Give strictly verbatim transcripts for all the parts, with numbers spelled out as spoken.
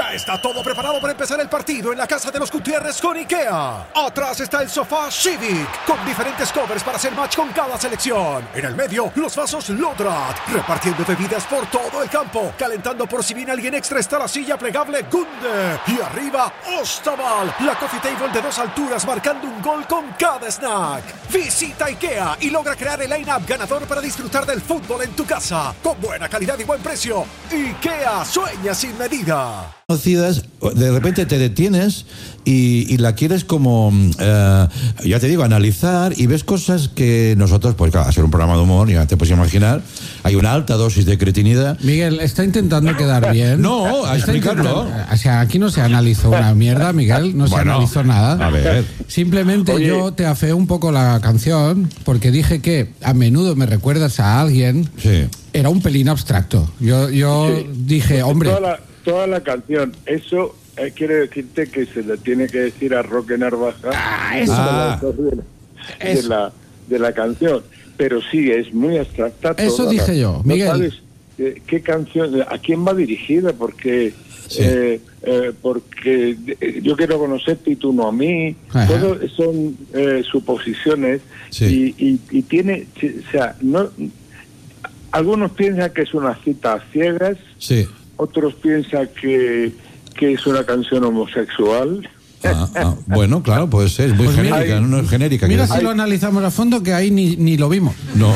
Ya está todo preparado para empezar el partido en la casa de los Gutiérrez con IKEA. Atrás está el sofá Civic, con diferentes covers para hacer match con cada selección. En el medio, los vasos Lodrat, repartiendo bebidas por todo el campo. Calentando por si viene alguien extra está la silla plegable Gunde. Y arriba, Ostaval, la coffee table de dos alturas marcando un gol con cada snack. Visita IKEA y logra crear el line-up ganador para disfrutar del fútbol en tu casa. Con buena calidad y buen precio. IKEA, sueña sin medida. De repente te detienes y, y la quieres como, eh, ya te digo, analizar y ves cosas que nosotros, pues claro, hacer un programa de humor, ya te puedes imaginar, hay una alta dosis de cretinidad. Miguel, está intentando quedar bien. No, a explicarlo. O sea, aquí no se analizó una mierda, Miguel, no se bueno, analizó nada. A ver. Simplemente Oye. yo te afeé un poco la canción porque dije que a menudo me recuerdas a alguien. Sí. Era un pelín abstracto. Yo, yo sí. dije, hombre... Toda la, toda la canción, eso... Eh, quiere decirte que se le tiene que decir a Roque Narvaja ah, eso. Ah. De, la, de, la, de la canción, pero sí, es muy abstracta. Eso toda dije la, yo, Miguel. ¿No sabes eh, qué canción, a quién va dirigida? Porque, sí. eh, eh, porque yo quiero conocerte y tú no a mí. Ajá. Todo son eh, suposiciones sí. y, y, y tiene, o sea, no, algunos piensan que es una cita a ciegas, sí. otros piensan que que es una canción homosexual. Ah, ah, bueno, claro, puede ser, es muy pues genérica, mira, no es genérica. Mira si hay... lo analizamos a fondo, que ahí ni, ni lo vimos. No.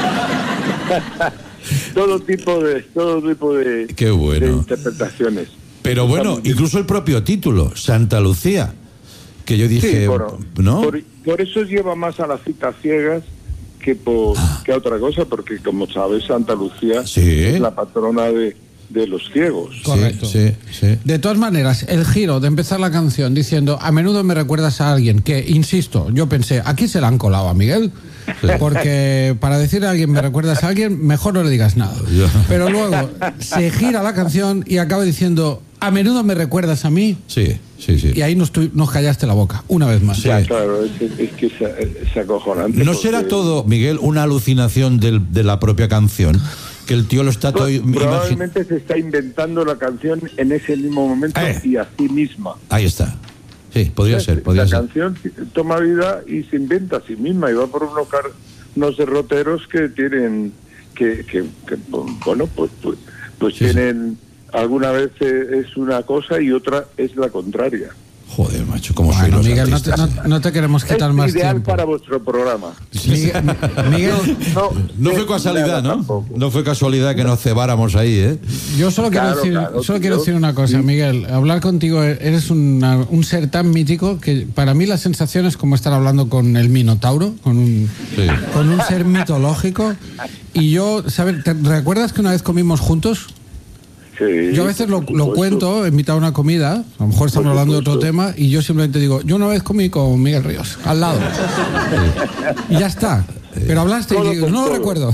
todo tipo de todo tipo de, Qué bueno. de interpretaciones. Pero bueno, incluso el propio título, Santa Lucía, que yo dije, sí, bueno, ¿no? Por, por eso lleva más a las citas ciegas que por ah. que a otra cosa, porque como sabes, Santa Lucía sí. es la patrona de de los ciegos. Correcto. Sí, sí, sí. De todas maneras, el giro de empezar la canción diciendo a menudo me recuerdas a alguien que, insisto, yo pensé, aquí se la han colado a Miguel, sí. porque para decir a alguien me recuerdas a alguien, mejor no le digas nada. Yeah. Pero luego se gira la canción y acaba diciendo a menudo me recuerdas a mí. Sí, sí, sí. Y ahí nos, tu, nos callaste la boca, una vez más. Sí. Ya, claro, es, es que es, es acojonante. ¿No porque... será todo, Miguel, una alucinación del, de la propia canción? Que el tío lo está todo... Probablemente imagin... se está inventando la canción en ese mismo momento eh. y a sí misma. Ahí está. Sí, podría ser, podría la ser. La canción toma vida y se inventa a sí misma y va por unos, car... unos derroteros que tienen... que, que, que bueno, pues, pues, pues sí, tienen... Sí. Alguna vez es una cosa y otra es la contraria. Joder, macho, ¿cómo bueno, soy los Miguel, no te, no, no te queremos quitar es más ideal tiempo. Para vuestro programa. Miguel, Miguel no, no, no fue casualidad, ¿no? Tampoco. No fue casualidad que nos cebáramos ahí, ¿eh? Yo solo quiero claro, decir, claro, solo tío. quiero decir una cosa, Miguel. Hablar contigo, eres una, un ser tan mítico que para mí la sensación es como estar hablando con el Minotauro, con un, sí. con un ser mitológico. Y yo, ¿sabes? ¿Te recuerdas que una vez comimos juntos? Sí, yo a veces lo, lo cuento en mitad de una comida, a lo mejor estamos hablando de otro tema, y yo simplemente digo, yo una vez comí con Miguel Ríos, al lado. Y ya está. Pero hablaste y digo, no lo recuerdo.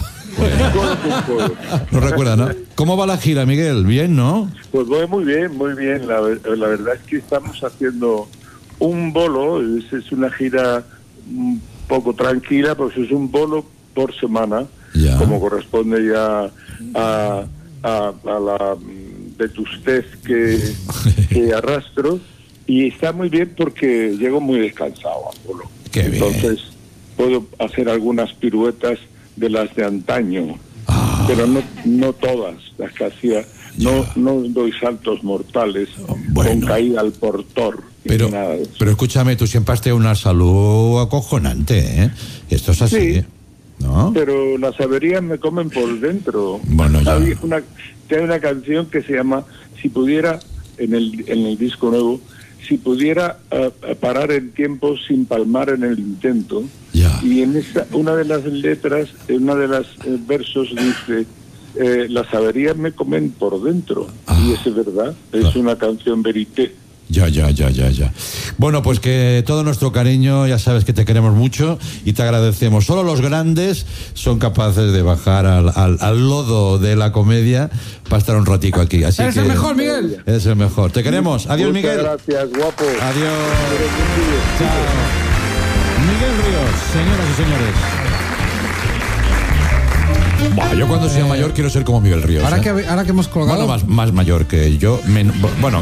No recuerda, ¿no? ¿Cómo va la gira, Miguel? Bien, ¿no? Pues voy muy bien, muy bien. La, la verdad es que estamos haciendo un bolo, es, es una gira un poco tranquila, pues es un bolo por semana, ya. Como corresponde ya a... A, a la vetustez que, que arrastro, y está muy bien porque llego muy descansado al bolo. Qué bien. Entonces puedo hacer algunas piruetas de las de antaño, ah. pero no no todas las que hacía. No, no doy saltos mortales, bueno. con caída al portor. Pero, nada de eso. Pero escúchame, tú siempre has tenido una salud acojonante, ¿eh? Esto es así. Sí. ¿No? Pero las averías me comen por dentro. Bueno, ya. Hay una, hay una canción que se llama Si pudiera, en el, en el disco nuevo, si pudiera uh, parar el tiempo sin palmar en el intento. Ya. Y en esa, una de las letras, en una de las eh, versos dice, eh, las averías me comen por dentro. Ah, y es verdad, es ah. una canción verité. Ya, ya, ya, ya, ya. Bueno, pues que todo nuestro cariño, ya sabes que te queremos mucho y te agradecemos. Solo los grandes son capaces de bajar al, al, al lodo de la comedia para estar un ratico aquí. Así eres que, el mejor, Miguel. Eres el mejor. Te queremos. Adiós, Muchas Miguel. Gracias, guapo. Adiós. Chao. Miguel Ríos, señoras y señores. Bah, yo cuando sea mayor quiero ser como Miguel Ríos. Ahora, ¿eh? que, ahora que hemos colgado... Bueno, más, más mayor que yo. Men, bueno,